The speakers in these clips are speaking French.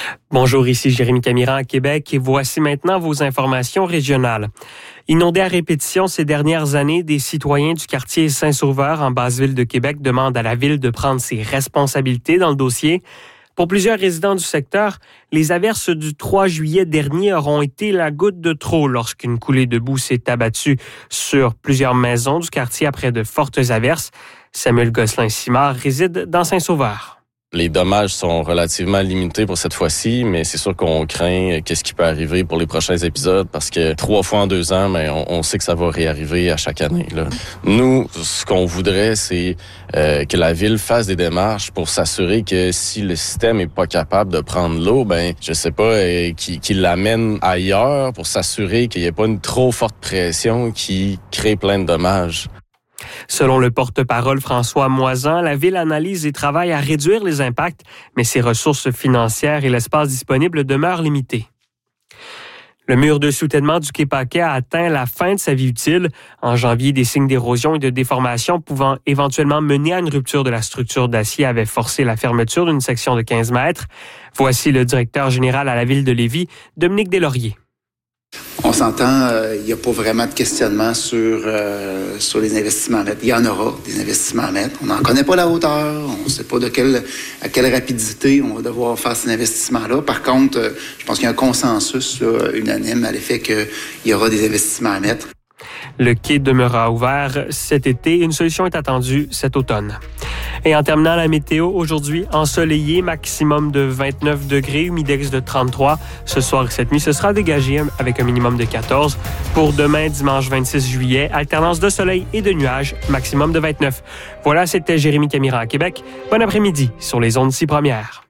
Bonjour, ici Jérémy Camiran à Québec et voici maintenant vos informations régionales. Inondés à répétition ces dernières années, des citoyens du quartier Saint-Sauveur en Basse-Ville de Québec demandent à la Ville de prendre ses responsabilités dans le dossier. Pour plusieurs résidents du secteur, les averses du 3 juillet dernier auront été la goutte de trop lorsqu'une coulée de boue s'est abattue sur plusieurs maisons du quartier après de fortes averses. Samuel Gosselin-Simard réside dans Saint-Sauveur. Les dommages sont relativement limités pour cette fois-ci, mais c'est sûr qu'on craint qu'est-ce qui peut arriver pour les prochains épisodes parce que 3 fois en 2 ans, mais on sait que ça va réarriver à chaque année. Là. Nous, ce qu'on voudrait, c'est que la Ville fasse des démarches pour s'assurer que si le système est pas capable de prendre l'eau, je sais pas, qu'il l'amène ailleurs pour s'assurer qu'il n'y ait pas une trop forte pression qui crée plein de dommages. Selon le porte-parole François Moisan, la Ville analyse et travaille à réduire les impacts, mais ses ressources financières et l'espace disponible demeurent limités. Le mur de soutènement du quai Paquet a atteint la fin de sa vie utile. En janvier, des signes d'érosion et de déformation pouvant éventuellement mener à une rupture de la structure d'acier avaient forcé la fermeture d'une section de 15 mètres. Voici le directeur général à la Ville de Lévis, Dominique Deslauriers. On s'entend, il n'y a pas vraiment de questionnement sur les investissements à mettre. Il y en aura des investissements à mettre. On n'en connaît pas la hauteur, on ne sait pas à quelle rapidité on va devoir faire ces investissements-là. Par contre, je pense qu'il y a un consensus unanime à l'effet qu'il y aura des investissements à mettre. Le quai demeurera ouvert cet été. Une solution est attendue cet automne. Et en terminant la météo, aujourd'hui, ensoleillé, maximum de 29 degrés, humidex de 33. Ce soir et cette nuit, ce sera dégagé avec un minimum de 14. Pour demain, dimanche 26 juillet, alternance de soleil et de nuages, maximum de 29. Voilà, c'était Jérémy Camiran à Québec. Bon après-midi sur les ondes 6 premières.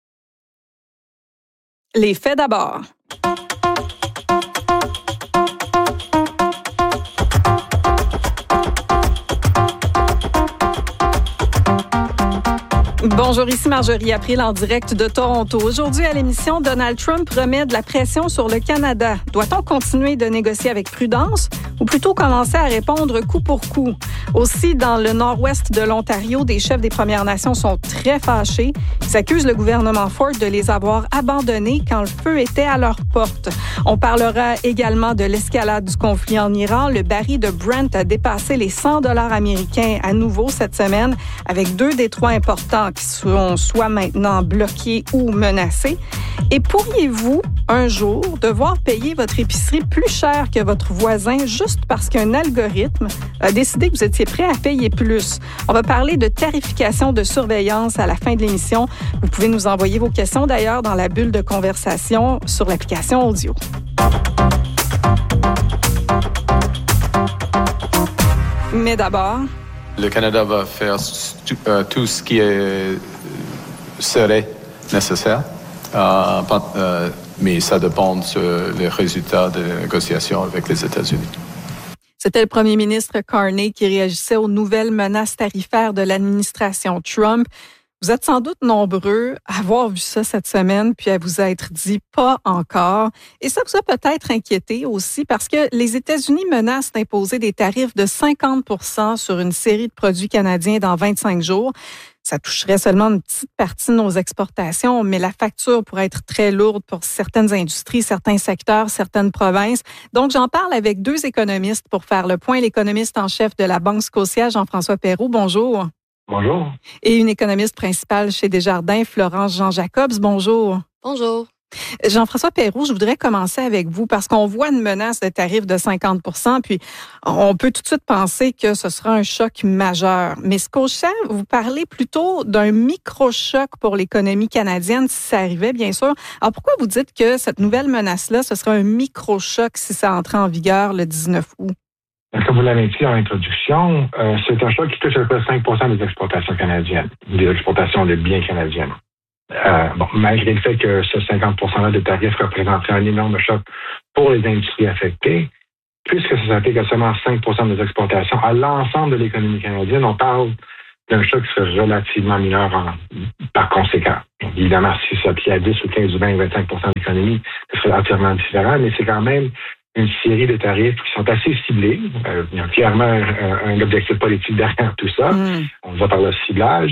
Les faits d'abord. Bonjour, ici Marjorie April en direct de Toronto. Aujourd'hui à l'émission, Donald Trump remet de la pression sur le Canada. Doit-on continuer de négocier avec prudence ou plutôt commencer à répondre coup pour coup? Aussi, dans le nord-ouest de l'Ontario, des chefs des Premières Nations sont très fâchés. Ils accusent le gouvernement Ford de les avoir abandonnés quand le feu était à leur porte. On parlera également de l'escalade du conflit en Iran. Le baril de Brent a dépassé les 100 $ américains à nouveau cette semaine, avec 2 détroits importants qui sont soit maintenant bloqués ou menacés. Et pourriez-vous, un jour, devoir payer votre épicerie plus cher que votre voisin juste parce qu'un algorithme a décidé que vous étiez prêt à payer plus? On va parler de tarification de surveillance à la fin de l'émission. Vous pouvez nous envoyer vos questions d'ailleurs dans la bulle de conversation sur l'application audio. Mais d'abord... Le Canada va faire tout ce qui serait nécessaire, mais ça dépend des résultats des négociations avec les États-Unis. C'était le premier ministre Carney qui réagissait aux nouvelles menaces tarifaires de l'administration Trump. Vous êtes sans doute nombreux à avoir vu ça cette semaine, puis à vous être dit « pas encore ». Et ça vous a peut-être inquiété aussi parce que les États-Unis menacent d'imposer des tarifs de 50 % sur une série de produits canadiens dans 25 jours. Ça toucherait seulement une petite partie de nos exportations, mais la facture pourrait être très lourde pour certaines industries, certains secteurs, certaines provinces. Donc, j'en parle avec 2 économistes pour faire le point. L'économiste en chef de la Banque Scotia, Jean-François Perrault, bonjour. Bonjour. Et une économiste principale chez Desjardins, Florence Jean-Jacobs, bonjour. Bonjour. Jean-François Perrault, je voudrais commencer avec vous parce qu'on voit une menace de tarif de 50 % puis on peut tout de suite penser que ce sera un choc majeur. Mais Scotia, vous parlez plutôt d'un micro-choc pour l'économie canadienne si ça arrivait, bien sûr. Alors pourquoi vous dites que cette nouvelle menace-là, ce sera un micro-choc si ça entrait en vigueur le 19 août? Comme vous l'avez dit en introduction, c'est un choc qui touche à peu près 5 % des exportations canadiennes, des exportations de biens canadiennes. Malgré le fait que ce 50 % de tarifs représenterait un énorme choc pour les industries affectées, puisque ça s'applique à seulement 5 % des exportations à l'ensemble de l'économie canadienne, on parle d'un choc qui serait relativement mineur par conséquent. Évidemment, si ça s'applique à 10 ou 15 ou 20 ou 25 % de l'économie, ce serait entièrement différent, mais c'est quand même une série de tarifs qui sont assez ciblés. Il y a clairement un objectif politique derrière tout ça. On va par le ciblage.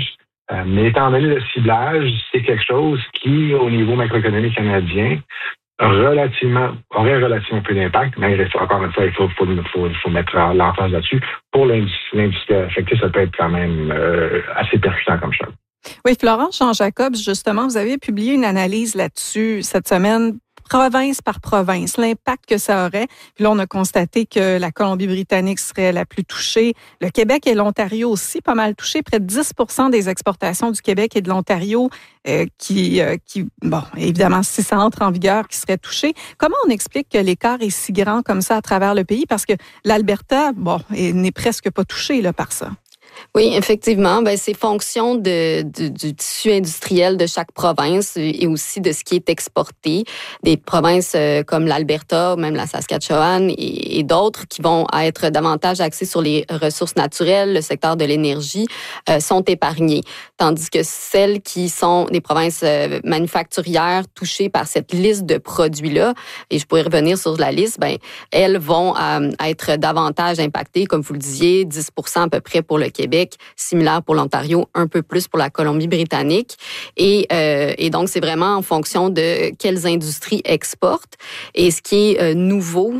Mais étant donné le ciblage, c'est quelque chose qui, au niveau macroéconomique canadien, aurait relativement peu d'impact, mais encore une fois, il faut mettre l'emphase là-dessus. Pour l'industrie affectée, ça peut être quand même assez percutant comme choc. Oui, Florence Jean-Jacobs, justement, vous avez publié une analyse là-dessus cette semaine, province par province, l'impact que ça aurait. Puis là, on a constaté que la Colombie-Britannique serait la plus touchée. Le Québec et l'Ontario aussi pas mal touchés. Près de 10% des exportations du Québec et de l'Ontario qui, évidemment, si ça entre en vigueur, qui seraient touchées. Comment on explique que l'écart est si grand comme ça à travers le pays? Parce que l'Alberta, n'est presque pas touché là, par ça. Oui, effectivement, c'est fonction du tissu industriel de chaque province et aussi de ce qui est exporté. Des provinces comme l'Alberta, même la Saskatchewan et d'autres qui vont être davantage axées sur les ressources naturelles, le secteur de l'énergie, sont épargnées. Tandis que celles qui sont des provinces manufacturières touchées par cette liste de produits-là, et je pourrais revenir sur la liste, elles vont être davantage impactées, comme vous le disiez, 10% à peu près pour le Québec, similaire pour l'Ontario, un peu plus pour la Colombie-Britannique. Et donc, c'est vraiment en fonction de quelles industries exportent. Et ce qui est nouveau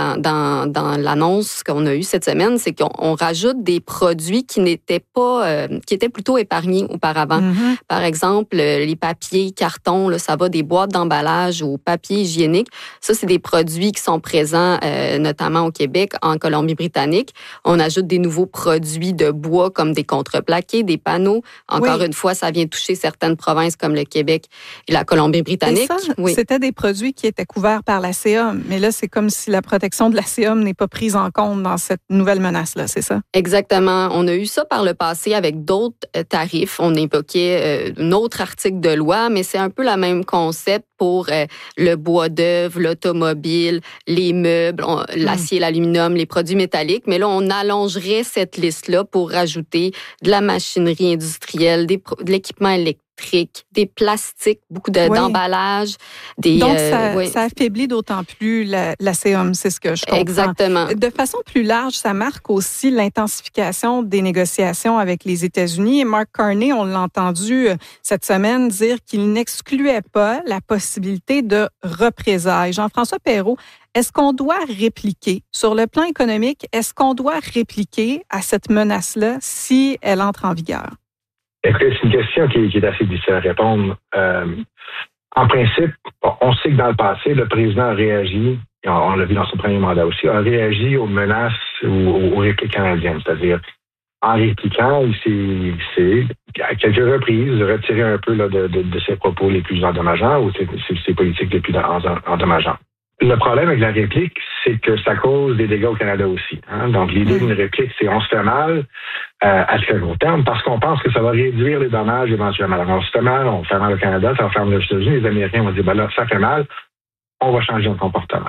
dans l'annonce qu'on a eue cette semaine, c'est qu'on rajoute des produits qui n'étaient pas, qui étaient plutôt épargnés auparavant. Mm-hmm. Par exemple, les papiers, cartons, là, ça va des boîtes d'emballage au papier hygiénique. Ça, c'est des produits qui sont présents notamment au Québec, en Colombie-Britannique. On ajoute des nouveaux produits de bois comme des contreplaqués, des panneaux. Encore une fois, ça vient toucher certaines provinces comme le Québec et la Colombie-Britannique. C'était des produits qui étaient couverts par l'ACEOM, mais là, c'est comme si la protection de l'ACEOM n'est pas prise en compte dans cette nouvelle menace-là, c'est ça? Exactement. On a eu ça par le passé avec d'autres tarifs. On évoquait un autre article de loi, mais c'est un peu le même concept pour le bois d'œuvre, l'automobile, les meubles, l'acier, l'aluminium, les produits métalliques. Mais là, on allongerait cette liste-là pour rajouter de la machinerie industrielle, de l'équipement électrique, des plastiques, beaucoup d'emballages. Donc, ça affaiblit d'autant plus l'ACEOM, c'est ce que je comprends. Exactement. De façon plus large, ça marque aussi l'intensification des négociations avec les États-Unis. Et Mark Carney, on l'a entendu cette semaine dire qu'il n'excluait pas la possibilité de représailles. Jean-François Perrault, est-ce qu'on doit répliquer, sur le plan économique, est-ce qu'on doit répliquer à cette menace-là si elle entre en vigueur? Écoutez, c'est une question qui est assez difficile à répondre. En principe, on sait que dans le passé, le président a réagi, on l'a vu dans son premier mandat aussi, a réagi aux menaces ou aux répliques canadiennes. C'est-à-dire, en répliquant, il s'est, à quelques reprises, retiré un peu là, de ses propos les plus endommageants ou ses politiques les plus endommageantes. Le problème avec la réplique, c'est que ça cause des dégâts au Canada aussi. Hein? Donc, l'idée d'une réplique, c'est on se fait mal à très court terme parce qu'on pense que ça va réduire les dommages éventuellement. Alors, on se fait mal, on fait mal au Canada, ça va faire mal aux États-Unis, les Américains vont dire, là, ça fait mal, on va changer notre comportement.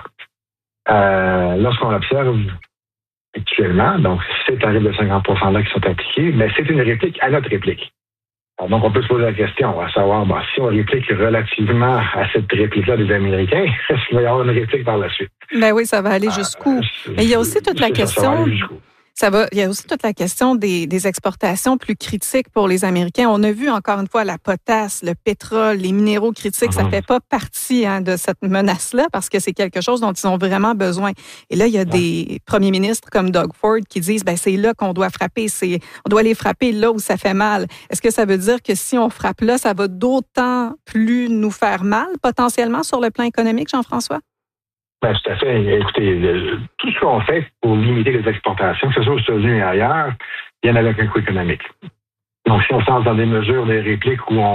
Lorsqu'on observe actuellement, donc, ces tarifs de 50%-là qui sont appliqués, mais c'est une réplique à notre réplique. Donc, on peut se poser la question, à savoir, si on réplique relativement à cette réplique-là des Américains, est-ce qu'il va y avoir une réplique par la suite? Ben oui, ça va aller jusqu'où? Mais il y a aussi toute la question... Il y a aussi toute la question des exportations plus critiques pour les Américains. On a vu encore une fois la potasse, le pétrole, les minéraux critiques. Ça fait pas partie de cette menace-là parce que c'est quelque chose dont ils ont vraiment besoin. Et là, il y a des premiers ministres comme Doug Ford qui disent c'est là qu'on doit frapper. On doit les frapper là où ça fait mal. Est-ce que ça veut dire que si on frappe là, ça va d'autant plus nous faire mal potentiellement sur le plan économique, Jean-François? Tout à fait. Écoutez, tout ce qu'on fait pour limiter les exportations, que ce soit aux États-Unis et ailleurs, il y en a avec un coût économique. Donc, si on se lance dans des mesures, des répliques où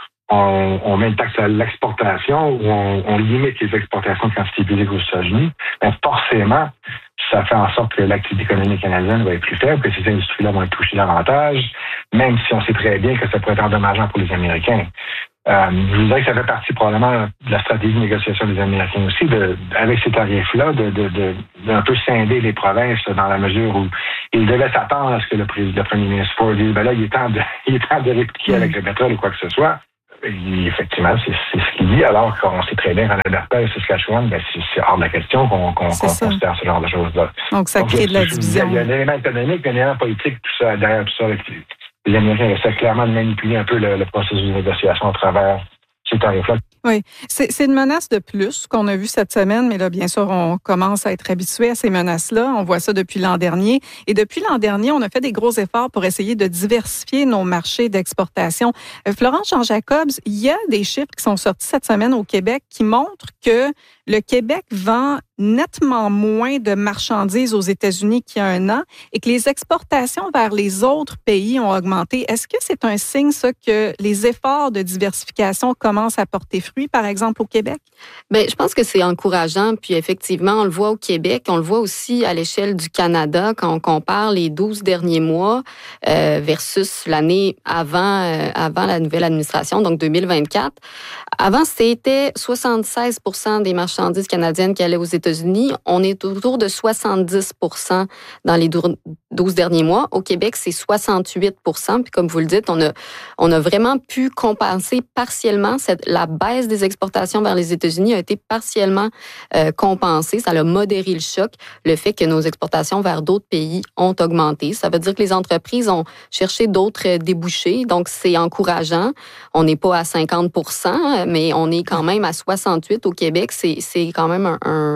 on met une taxe à l'exportation, où on limite les exportations de quantité publique aux États-Unis, forcément, ça fait en sorte que l'activité économique canadienne va être plus faible, que ces industries-là vont être touchées davantage, même si on sait très bien que ça pourrait être endommageant pour les Américains. Je vous dirais que ça fait partie probablement de la stratégie de négociation des Américains aussi, avec ces tarifs-là, d'un peu scinder les provinces dans la mesure où ils devaient s'attendre à ce que le premier ministre Ford dise là, il est temps de répliquer avec le pétrole ou quoi que ce soit. Et effectivement, c'est ce qu'il dit, alors qu'on sait très bien qu'en Alberta et Saskatchewan, c'est hors de la question qu'on considère ce genre de choses-là. Donc, ça crée de la division. Il y a un élément économique, un élément politique, tout ça, derrière tout ça, avec les Américains essaient clairement de manipuler un peu le processus de négociation à travers ces tarifs-là. Oui, c'est une menace de plus qu'on a vue cette semaine, mais là, bien sûr, on commence à être habitué à ces menaces-là. On voit ça depuis l'an dernier. Et depuis l'an dernier, on a fait des gros efforts pour essayer de diversifier nos marchés d'exportation. Florence Jean-Jacobs, il y a des chiffres qui sont sortis cette semaine au Québec qui montrent que le Québec vend nettement moins de marchandises aux États-Unis qu'il y a un an et que les exportations vers les autres pays ont augmenté. Est-ce que c'est un signe, ça, que les efforts de diversification commencent à porter fruit, par exemple, au Québec? Bien, je pense que c'est encourageant. Puis effectivement, on le voit au Québec, on le voit aussi à l'échelle du Canada quand on compare les 12 derniers mois versus l'année avant la nouvelle administration, donc 2024. Avant, c'était 76 % des marchandises canadiennes qui allaient aux États-Unis. On est autour de 70 % dans les 12 derniers mois. Au Québec, c'est 68 %. Puis comme vous le dites, on a vraiment pu compenser partiellement la baisse des exportations vers les États-Unis a été partiellement compensée. Ça a modéré le choc, le fait que nos exportations vers d'autres pays ont augmenté. Ça veut dire que les entreprises ont cherché d'autres débouchés. Donc, c'est encourageant. On n'est pas à 50 %, mais on est quand même à 68 au Québec. C'est quand même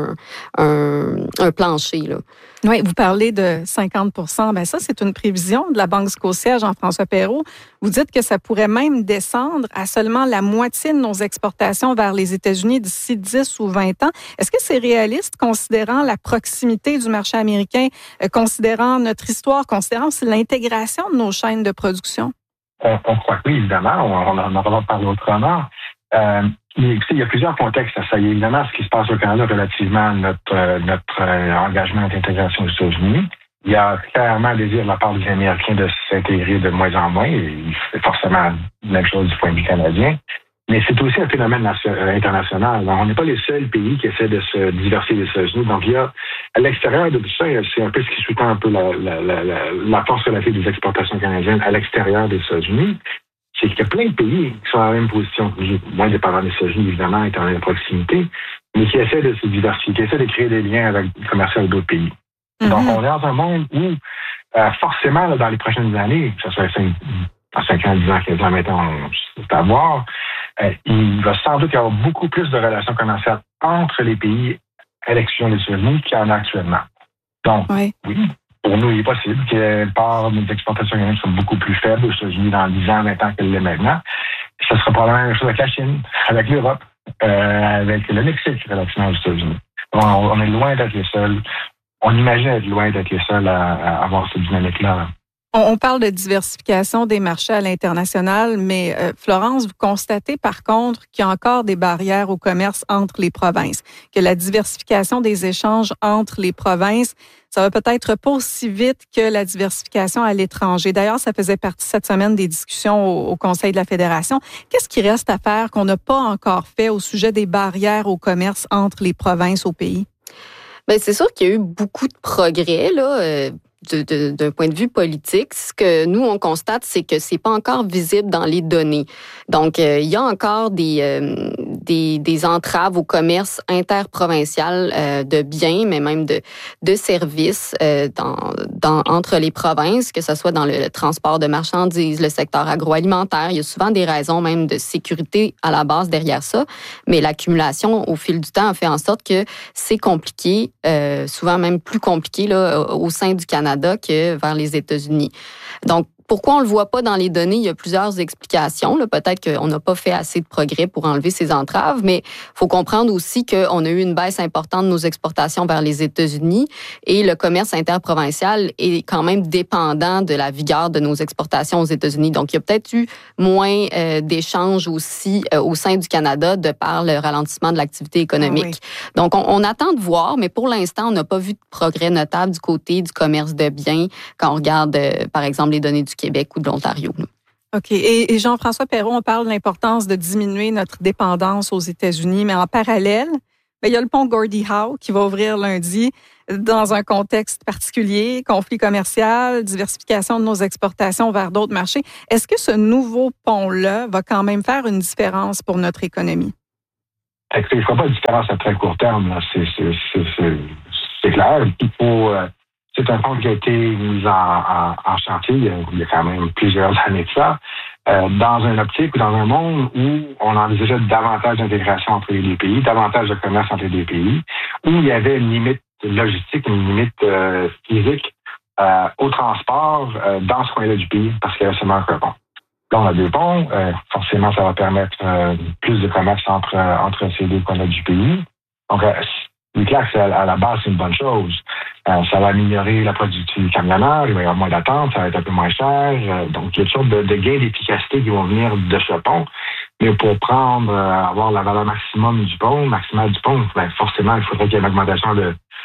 un plancher, là. Oui, vous parlez de 50 %. Bien, ça, c'est une prévision de la Banque Scotia, Jean-François Perrault. Vous dites que ça pourrait même descendre à seulement la moitié de nos exportations vers les États-Unis d'ici 10 ou 20 ans. Est-ce que c'est réaliste, considérant la proximité du marché américain, considérant notre histoire, considérant aussi l'intégration de nos chaînes de production? On croit que oui, évidemment. On en a parlé autrement. Mais il y a plusieurs contextes à ça. Il y a évidemment ce qui se passe au Canada relativement à notre engagement d'intégration aux États-Unis. Il y a clairement un désir de la part des Américains de s'intégrer de moins en moins. C'est forcément la même chose du point de vue canadien. Mais c'est aussi un phénomène international. Alors, on n'est pas les seuls pays qui essaient de se diversifier des États-Unis. Donc, il y a, à l'extérieur de tout ça, c'est un peu ce qui sous-tend un peu la force relative des exportations canadiennes à l'extérieur des États-Unis. C'est qu'il y a plein de pays qui sont dans la même position, moins dépendants des États-Unis, évidemment, étant dans la proximité, mais qui essaient de se diversifier, qui essaient de créer des liens commerciaux avec d'autres pays. Mm-hmm. Donc, on est dans un monde où, forcément, là, dans les prochaines années, que ce soit 5 ans, 10 ans, 15 ans, maintenant, c'est à voir, il va sans doute y avoir beaucoup plus de relations commerciales entre les pays à l'exclusion des États-Unis qu'il y en a actuellement. Donc, oui. Pour nous, il est possible que part de nos exportations canadiennes soient beaucoup plus faibles aux États-Unis dans 10 ans, 20 ans qu'elle l'est maintenant. Ce sera probablement la même chose avec la Chine, avec l'Europe, avec le Mexique relativement aux États-Unis. On est loin d'être les seuls. On imagine être loin d'être les seuls à avoir cette dynamique-là. On parle de diversification des marchés à l'international, mais Florence, vous constatez par contre qu'il y a encore des barrières au commerce entre les provinces, que la diversification des échanges entre les provinces, ça va peut-être pas aussi vite que la diversification à l'étranger. D'ailleurs, ça faisait partie cette semaine des discussions au Conseil de la Fédération. Qu'est-ce qui reste à faire qu'on n'a pas encore fait au sujet des barrières au commerce entre les provinces au pays? Bien, c'est sûr qu'il y a eu beaucoup de progrès, là. D'un point de vue politique, ce que nous, on constate, c'est que c'est pas encore visible dans les données. Donc, il y a encore des entraves au commerce interprovincial de biens, mais même de services entre les provinces, que ce soit dans le transport de marchandises, le secteur agroalimentaire. Il y a souvent des raisons même de sécurité à la base derrière ça, mais l'accumulation au fil du temps a fait en sorte que c'est compliqué, souvent même plus compliqué là, au sein du Canada que vers les États-Unis. Donc, pourquoi on le voit pas dans les données? Il y a plusieurs explications. Là. Peut-être qu'on n'a pas fait assez de progrès pour enlever ces entraves, mais il faut comprendre aussi qu'on a eu une baisse importante de nos exportations vers les États-Unis et le commerce interprovincial est quand même dépendant de la vigueur de nos exportations aux États-Unis. Donc, il y a peut-être eu moins d'échanges aussi au sein du Canada de par le ralentissement de l'activité économique. Oui. Donc, on attend de voir, mais pour l'instant, on n'a pas vu de progrès notable du côté du commerce de biens quand on regarde, par exemple, les données du Québec ou de l'Ontario. OK. Et Jean-François Perrault, on parle de l'importance de diminuer notre dépendance aux États-Unis, mais en parallèle, il y a le pont Gordie Howe qui va ouvrir lundi dans un contexte particulier, conflit commercial, diversification de nos exportations vers d'autres marchés. Est-ce que ce nouveau pont-là va quand même faire une différence pour notre économie? Il ne fera pas de différence à très court terme. Là. C'est clair. Il faut... C'est un fonds qui a été mis en chantier il y a quand même plusieurs années de ça, dans une optique ou dans un monde où on envisageait davantage d'intégration entre les deux pays, davantage de commerce entre les deux pays, où il y avait une limite logistique, une limite physique au transport dans ce coin-là du pays, parce qu'il y avait seulement un pont. Là, on a 2 ponts. Forcément, ça va permettre plus de commerce entre ces 2 coins-là du pays. Donc, c'est clair que à la base, c'est une bonne chose. Ça va améliorer la productivité du camionneur, il va y avoir moins d'attente, ça va être un peu moins cher. Donc, il y a toutes sortes de gains d'efficacité qui vont venir de ce pont. Mais pour avoir la valeur maximale du pont, forcément, il faudrait qu'il y ait une augmentation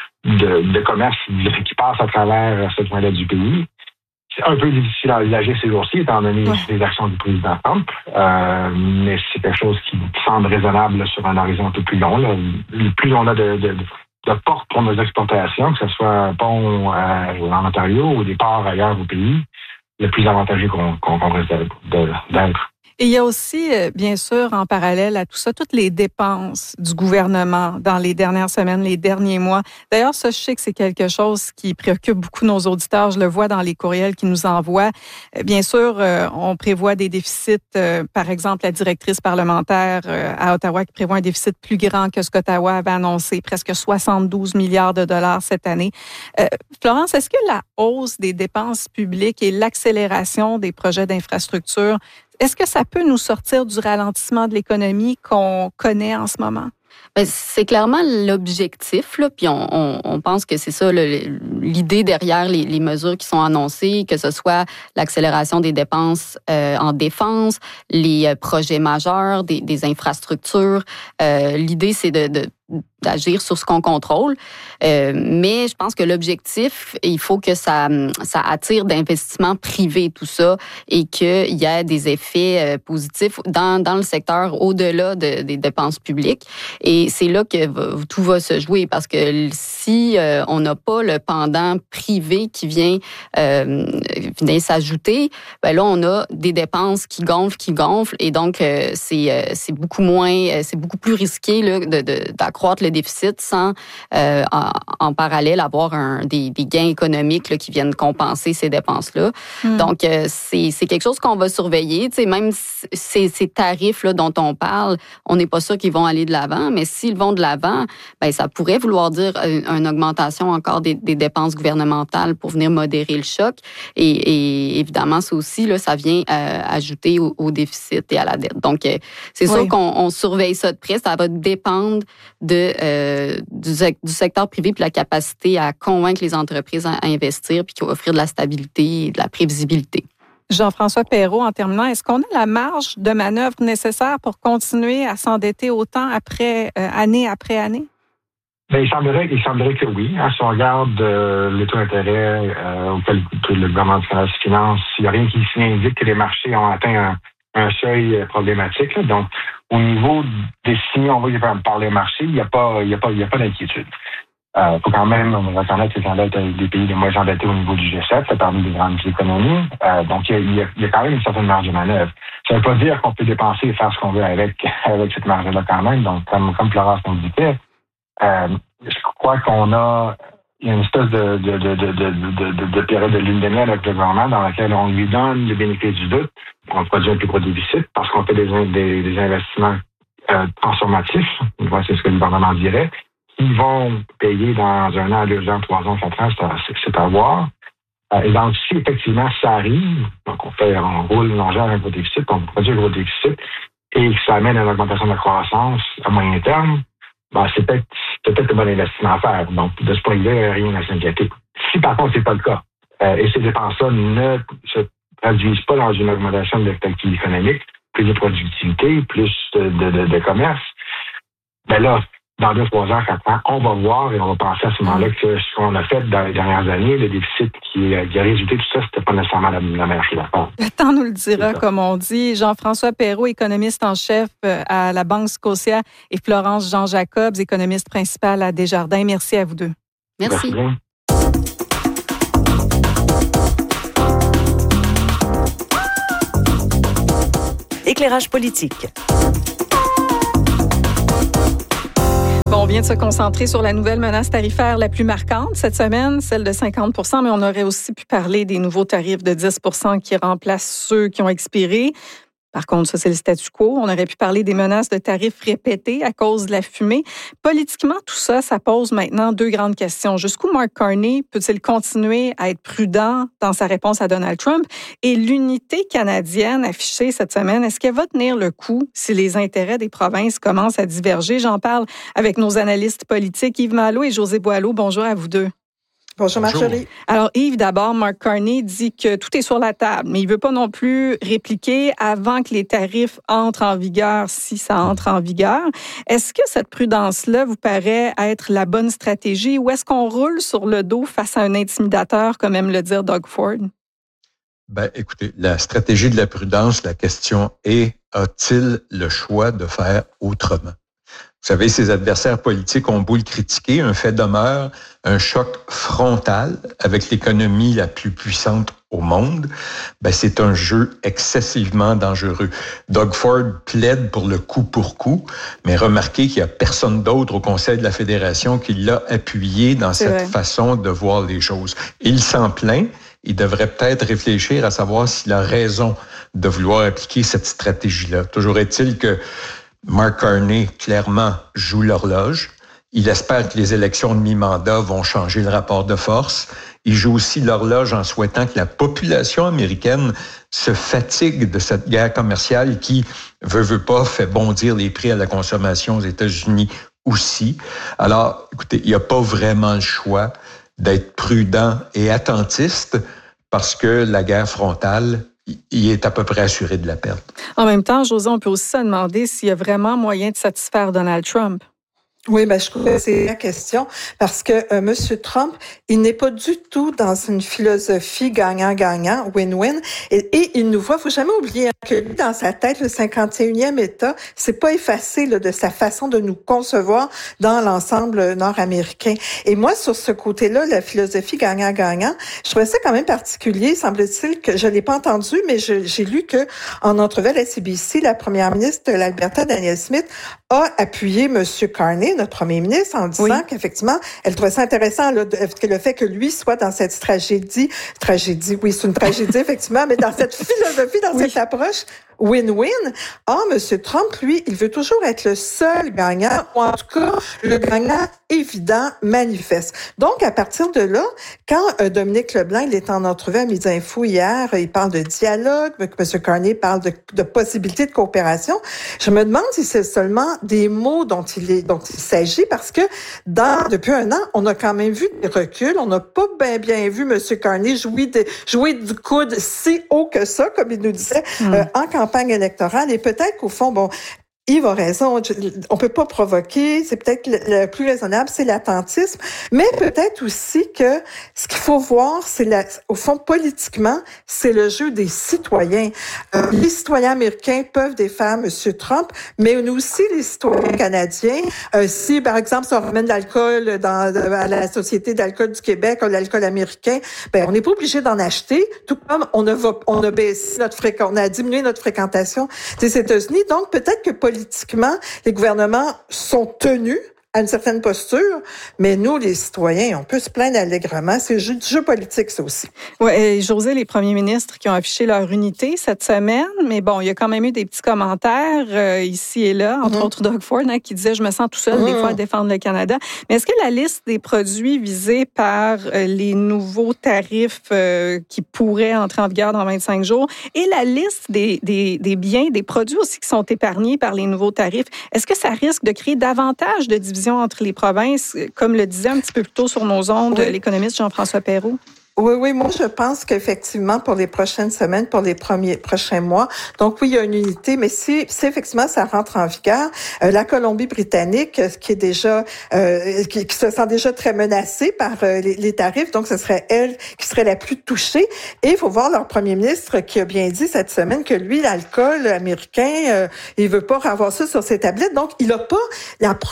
de commerce qui passe à travers ce point-là du pays. C'est un peu difficile à envisager ces jours-ci, étant donné les actions du président Trump, mais c'est quelque chose qui semble raisonnable là, sur un horizon un peu plus long. Là. Plus on a de portes pour nos exportations, que ce soit un pont en Ontario ou des ports ailleurs au pays, le plus avantageux qu'on risque d'être. Et il y a aussi, bien sûr, en parallèle à tout ça, toutes les dépenses du gouvernement dans les dernières semaines, les derniers mois. D'ailleurs, ça, je sais que c'est quelque chose qui préoccupe beaucoup nos auditeurs. Je le vois dans les courriels qu'ils nous envoient. Bien sûr, on prévoit des déficits. Par exemple, la directrice parlementaire à Ottawa qui prévoit un déficit plus grand que ce qu'Ottawa avait annoncé, presque 72 milliards de dollars cette année. Florence, est-ce que la hausse des dépenses publiques et l'accélération des projets d'infrastructure, est-ce que ça peut nous sortir du ralentissement de l'économie qu'on connaît en ce moment? Bien, c'est clairement l'objectif, là, puis on pense que c'est ça l'idée derrière les mesures qui sont annoncées, que ce soit l'accélération des dépenses en défense, les projets majeurs, des infrastructures. L'idée, c'est d'agir sur ce qu'on contrôle. Mais je pense que l'objectif, il faut que ça attire d'investissements privés, tout ça, et qu'il y ait des effets positifs dans le secteur au-delà des dépenses publiques. Et c'est là que tout va se jouer, parce que si on n'a pas le pendant privé qui vient s'ajouter, ben là, on a des dépenses qui gonflent, et donc c'est beaucoup plus risqué là, d'accroître le déficit sans en parallèle avoir des gains économiques là, qui viennent compenser ces dépenses-là. Donc, c'est quelque chose qu'on va surveiller. Tu sais, même ces tarifs là, dont on parle, on n'est pas sûr qu'ils vont aller de l'avant, mais s'ils vont de l'avant, ben, ça pourrait vouloir dire une augmentation encore des dépenses gouvernementales pour venir modérer le choc. Et évidemment, ça aussi, là, ça vient ajouter au déficit et à la dette. Donc, c'est sûr qu'on surveille ça de près. Ça va dépendre du secteur privé puis la capacité à convaincre les entreprises à investir puis qui va offrir de la stabilité et de la prévisibilité. Jean-François Perrault, en terminant, est-ce qu'on a la marge de manœuvre nécessaire pour continuer à s'endetter autant année après année? Bien, il semblerait que oui. Si on regarde les taux d'intérêt auxquels le gouvernement du Canada se finance, il n'y a rien qui indique que les marchés ont atteint un seuil problématique. Là. Donc, au niveau des signaux, on va par les marchés, il n'y a pas d'inquiétude. Faut quand même, on va reconnaître que le Canada est des pays les moins endettés au niveau du G7, c'est parmi les grandes économies. Donc, il y a quand même une certaine marge de manœuvre. Ça ne veut pas dire qu'on peut dépenser et faire ce qu'on veut avec cette marge-là quand même. Donc, comme Florence nous disait, je crois il y a une espèce de période de lune de miel avec le gouvernement dans laquelle on lui donne le bénéfice du doute. On produit un plus gros déficit parce qu'on fait des investissements transformatifs. C'est ce que le gouvernement dirait. Ils vont payer dans 1 an, 2 ans, 3 ans, 4 ans, c'est à voir. Et donc, si effectivement ça arrive, donc on gère un gros déficit, on produit un gros déficit, et que ça amène à une augmentation de la croissance à moyen terme, ben, c'est peut-être un bon investissement à faire. Donc, de ce point de vue, il n'y a rien à s'inquiéter. Si par contre, c'est pas le cas, et ces dépenses-là ne se traduisent pas dans une augmentation de l'activité économique, plus de productivité, plus de commerce, ben là, dans 2, 3 ans, 4 ans, on va voir et on va penser à ce moment-là que ce qu'on a fait dans les dernières années, le déficit qui a résulté de tout ça, c'était pas nécessairement la meilleure chose à faire. Le temps nous le dira, comme on dit. Jean-François Perrault, économiste en chef à la Banque Scotia, et Florence Jean-Jacobs, économiste principale à Desjardins. Merci à vous deux. Merci. Éclairage politique. Bon, vient de se concentrer sur la nouvelle menace tarifaire la plus marquante cette semaine, celle de 50 %, mais on aurait aussi pu parler des nouveaux tarifs de 10 % qui remplacent ceux qui ont expiré. Par contre, ça, c'est le statu quo. On aurait pu parler des menaces de tarifs répétés à cause de la fumée. Politiquement, tout ça, ça pose maintenant deux grandes questions. Jusqu'où Mark Carney peut-il continuer à être prudent dans sa réponse à Donald Trump? Et l'unité canadienne affichée cette semaine, est-ce qu'elle va tenir le coup si les intérêts des provinces commencent à diverger? J'en parle avec nos analystes politiques, Yves Malo et José Boileau. Bonjour à vous deux. Bonjour Marjorie. Alors Yves, d'abord, Mark Carney dit que tout est sur la table, mais il ne veut pas non plus répliquer avant que les tarifs entrent en vigueur, si ça entre en vigueur. Est-ce que cette prudence-là vous paraît être la bonne stratégie ou est-ce qu'on roule sur le dos face à un intimidateur, comme aime le dire Doug Ford? Écoutez, la stratégie de la prudence, la question est, a-t-il le choix de faire autrement? Vous savez, ses adversaires politiques ont beau le critiquer, un fait demeure, un choc frontal avec l'économie la plus puissante au monde, c'est un jeu excessivement dangereux. Doug Ford plaide pour le coup pour coup, mais remarquez qu'il n'y a personne d'autre au Conseil de la Fédération qui l'a appuyé dans cette façon de voir les choses. Il s'en plaint. Il devrait peut-être réfléchir à savoir s'il a raison de vouloir appliquer cette stratégie-là. Toujours est-il que Mark Carney, clairement, joue l'horloge. Il espère que les élections de mi-mandat vont changer le rapport de force. Il joue aussi l'horloge en souhaitant que la population américaine se fatigue de cette guerre commerciale qui, veut pas, fait bondir les prix à la consommation aux États-Unis aussi. Alors, écoutez, il n'y a pas vraiment le choix d'être prudent et attentiste parce que la guerre frontale, il est à peu près assuré de la perte. En même temps, José, on peut aussi se demander s'il y a vraiment moyen de satisfaire Donald Trump. Oui, je trouve que c'est la question parce que M. Trump, il n'est pas du tout dans une philosophie gagnant-gagnant, win-win. Et il nous voit, faut jamais oublier que lui, dans sa tête, le 51e État, c'est pas effacé de sa façon de nous concevoir dans l'ensemble nord-américain. Et moi, sur ce côté-là, la philosophie gagnant-gagnant, je trouvais ça quand même particulier. Semble-t-il que je l'ai pas entendu, mais j'ai lu que en entrevue à la CBC, la première ministre de l'Alberta, Danielle Smith, a appuyé M. Carney, notre premier ministre, en disant qu'effectivement, elle trouvait ça intéressant que le fait que lui soit dans cette tragédie, oui, c'est une tragédie effectivement, mais dans cette philosophie, dans cette approche win-win. Or, M. Trump, lui, il veut toujours être le seul gagnant, ou en tout cas, le gagnant évident, manifeste. Donc, à partir de là, quand Dominique Leblanc, il est en entrevue à Midi Info hier, il parle de dialogue, M. Carney parle de possibilités de coopération, je me demande si c'est seulement des mots dont il s'agit, parce que depuis un an, on a quand même vu des reculs, on n'a pas bien vu M. Carney jouer du coude si haut que ça, comme il nous disait, en campagne électorale, et peut-être qu'au fond, Yves a raison, on peut pas provoquer, c'est peut-être le plus raisonnable, c'est l'attentisme, mais peut-être aussi que ce qu'il faut voir, c'est au fond, politiquement, c'est le jeu des citoyens. Les citoyens américains peuvent défaire M. Trump, mais nous aussi, les citoyens canadiens, si, par exemple, si on ramène l'alcool à la Société d'alcool du Québec, ou l'alcool américain, on n'est pas obligé d'en acheter, tout comme on a baissé on a diminué notre fréquentation des États-Unis, donc peut-être que politiquement, les gouvernements sont tenus à une certaine posture, mais nous, les citoyens, on peut se plaindre allègrement. C'est du jeu politique, ça aussi. Oui, et José, les premiers ministres qui ont affiché leur unité cette semaine, mais il y a quand même eu des petits commentaires ici et là, entre autres Doug Ford, qui disait « Je me sens tout seul des fois à défendre le Canada ». Mais est-ce que la liste des produits visés par les nouveaux tarifs qui pourraient entrer en vigueur dans 25 jours et la liste des biens, des produits aussi qui sont épargnés par les nouveaux tarifs, est-ce que ça risque de créer davantage de division entre les provinces, comme le disait un petit peu plus tôt sur nos ondes l'économiste Jean-François Perrault? Oui, moi je pense qu'effectivement pour les prochaines semaines, pour les prochains mois, donc oui, il y a une unité, mais si effectivement ça rentre en vigueur, la Colombie-Britannique, qui est déjà qui se sent déjà très menacée par les tarifs, donc ce serait elle qui serait la plus touchée. Et il faut voir leur premier ministre qui a bien dit cette semaine que lui, l'alcool américain, il veut pas avoir ça sur ses tablettes, donc il a pas l'approche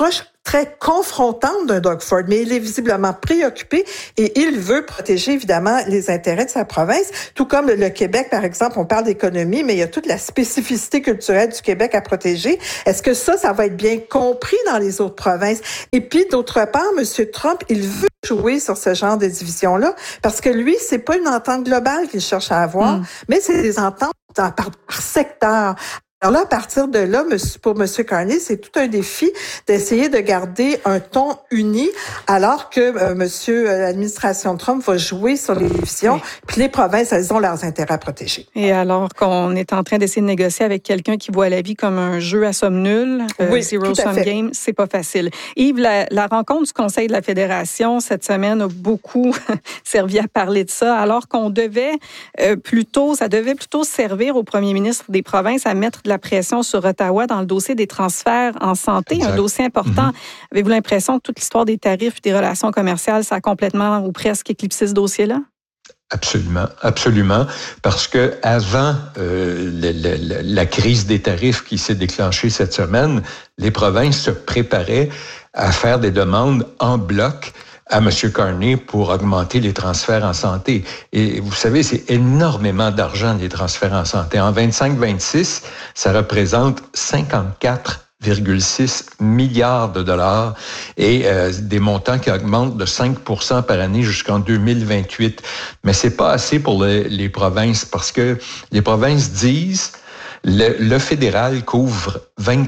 très confrontante d'un Doug Ford, mais il est visiblement préoccupé et il veut protéger évidemment les intérêts de sa province, tout comme le Québec, par exemple, on parle d'économie, mais il y a toute la spécificité culturelle du Québec à protéger. Est-ce que ça va être bien compris dans les autres provinces? Et puis, d'autre part, M. Trump, il veut jouer sur ce genre de division-là, parce que lui, c'est pas une entente globale qu'il cherche à avoir, mais c'est des ententes par secteur. Alors là, à partir de là, pour M. Carney, c'est tout un défi d'essayer de garder un ton uni, alors que l'administration Trump va jouer sur les divisions, puis les provinces, elles ont leurs intérêts à protéger. Et alors qu'on est en train d'essayer de négocier avec quelqu'un qui voit la vie comme un jeu à somme nulle, zero-sum game, c'est pas facile. Yves, la rencontre du Conseil de la Fédération cette semaine a beaucoup servi à parler de ça, alors qu'on devait ça devait plutôt servir au premier ministre des provinces à mettre de la pression sur Ottawa dans le dossier des transferts en santé, un dossier important. Avez-vous l'impression que toute l'histoire des tarifs et des relations commerciales, ça a complètement ou presque éclipsé ce dossier-là? Absolument, absolument, parce que avant la crise des tarifs qui s'est déclenchée cette semaine, les provinces se préparaient à faire des demandes en bloc à M. Carney pour augmenter les transferts en santé. Et vous savez, c'est énormément d'argent, les transferts en santé. En 25-26, ça représente 54,6 milliards de dollars et des montants qui augmentent de 5% par année jusqu'en 2028. Mais c'est pas assez pour les provinces, parce que les provinces disent le fédéral couvre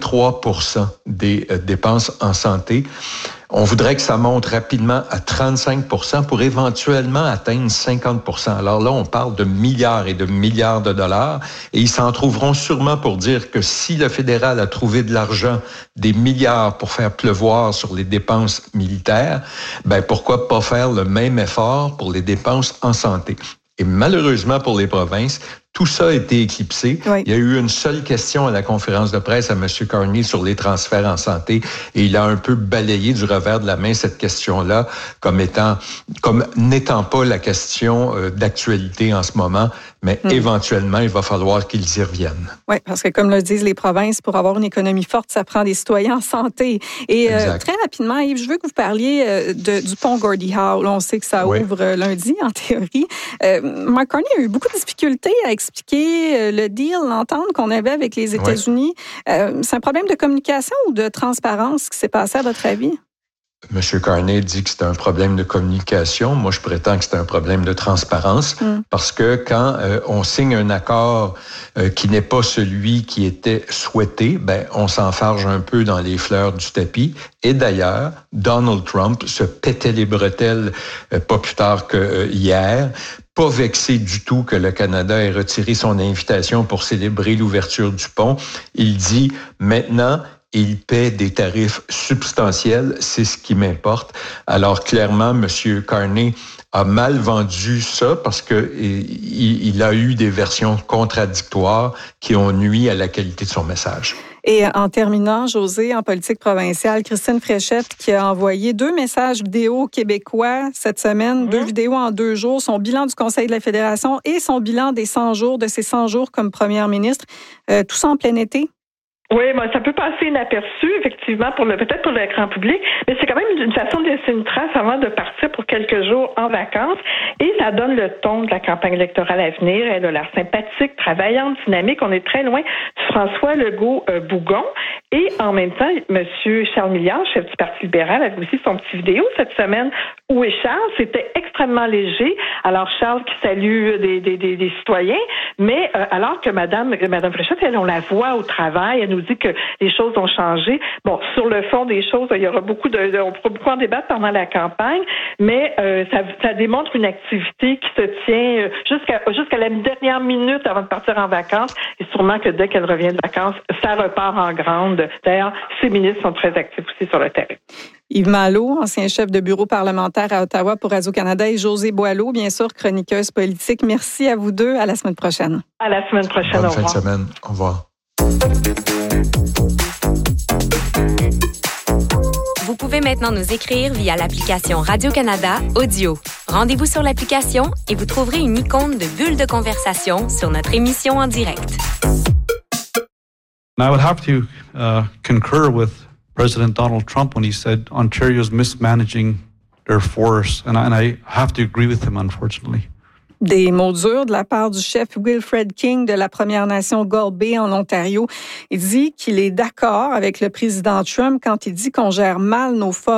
23% des dépenses en santé. On voudrait que ça monte rapidement à 35% pour éventuellement atteindre 50%. Alors là, on parle de milliards et de milliards de dollars, et ils s'en trouveront sûrement pour dire que si le fédéral a trouvé de l'argent, des milliards pour faire pleuvoir sur les dépenses militaires, ben pourquoi pas faire le même effort pour les dépenses en santé? Et malheureusement pour les provinces, tout ça a été éclipsé. Oui. Il y a eu une seule question à la conférence de presse à M. Carney sur les transferts en santé, et il a un peu balayé du revers de la main cette question-là comme n'étant pas la question d'actualité en ce moment, mais éventuellement, il va falloir qu'ils y reviennent. Oui, parce que comme le disent les provinces, pour avoir une économie forte, ça prend des citoyens en santé. Et très rapidement, Yves, je veux que vous parlier du pont Gordie Howe. Là, on sait que ça ouvre lundi, en théorie. Mark Carney a eu beaucoup de difficultés à expliquer le deal, l'entente qu'on avait avec les États-Unis. C'est un problème de communication ou de transparence qui s'est passé, à votre avis? M. Carney dit que c'est un problème de communication. Moi, je prétends que c'est un problème de transparence, parce que quand on signe un accord qui n'est pas celui qui était souhaité, on s'enfarge un peu dans les fleurs du tapis. Et d'ailleurs, Donald Trump se pétait les bretelles pas plus tard que hier, pas vexé du tout que le Canada ait retiré son invitation pour célébrer l'ouverture du pont. Il dit maintenant, il paie des tarifs substantiels, c'est ce qui m'importe. Alors clairement, M. Carney a mal vendu ça, parce que il a eu des versions contradictoires qui ont nui à la qualité de son message. Et en terminant, José, en politique provinciale, Christine Fréchette qui a envoyé 2 messages vidéo québécois cette semaine, 2 vidéos en 2 jours, son bilan du Conseil de la Fédération et son bilan des 100 jours, de ses 100 jours comme première ministre. Tout ça en plein été? Oui, ça peut passer inaperçu, effectivement, peut-être pour le grand public, mais c'est quand même une façon de laisser une trace avant de partir pour quelques jours en vacances, et ça donne le ton de la campagne électorale à venir. Elle a l'air sympathique, travaillante, dynamique. On est très loin du François Legault-Bougon, et en même temps, M. Charles Milliard, chef du Parti libéral, avait aussi son petit vidéo cette semaine. Où est Charles? C'était extrêmement léger. Alors, Charles qui salue des citoyens, mais alors que Madame Fréchette, elle, on la voit au travail, elle nous dit que les choses ont changé. Bon, sur le fond des choses, il y aura on pourra beaucoup en débattre pendant la campagne, mais ça démontre une activité qui se tient jusqu'à la dernière minute avant de partir en vacances, et sûrement que dès qu'elle revient de vacances, ça repart en grande. D'ailleurs, ces ministres sont très actifs aussi sur le terrain. Yves Malo, ancien chef de bureau parlementaire à Ottawa pour Radio-Canada, et Josée Boileau, bien sûr, chroniqueuse politique. Merci à vous deux. À la semaine prochaine. À la semaine prochaine. Bonne fin de semaine. Au revoir. Vous pouvez maintenant nous écrire via l'application Radio-Canada Audio. Rendez-vous sur l'application et vous trouverez une icône de bulle de conversation sur notre émission en direct. I would have to concur with President Donald Trump when he said Ontario's mismanaging their forests, and I have to agree with him, unfortunately. Des mots durs de la part du chef Wilfred King de la Première Nation Gull Bay en Ontario. Il dit qu'il est d'accord avec le président Trump quand il dit qu'on gère mal nos forêts.